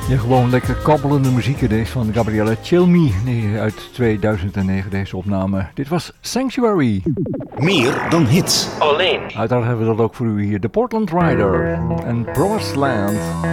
Ja, gewoon lekker kabbelende muziek. Deze van Gabriella Chill Me uit 2009, deze opname. Dit was Sanctuary. Meer dan hits. Alleen. Uiteraard hebben we dat ook voor u hier. De Portland Rider en Promised Land.